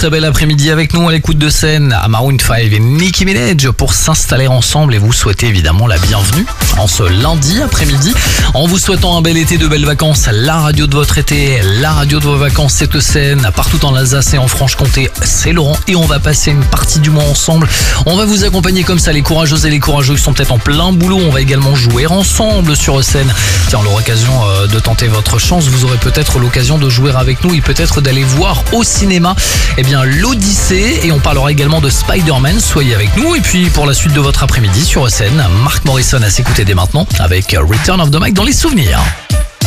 très bel après-midi avec nous à l'écoute de scène à Maroon 5 et Nicki Minaj pour s'installer ensemble et vous souhaiter évidemment la bienvenue en ce lundi après-midi. En vous souhaitant un bel été, de belles vacances, la radio de votre été, la radio de vos vacances, c'est Scène. Partout en Alsace et en Franche-Comté, c'est Laurent et on va passer une partie du mois ensemble. On va vous accompagner comme ça, les courageuses et les courageux qui sont peut-être en plein boulot. On va également jouer ensemble sur scène. Tiens, on aura l'occasion de tenter votre chance. Vous aurez peut-être l'occasion de jouer avec nous et peut-être d'aller voir au cinéma l'Odyssée, et on parlera également de Spider-Man. Soyez avec nous et puis pour la suite de votre après-midi sur scène, Mark Morrison à s'écouter dès maintenant avec Return of the Mac dans les souvenirs.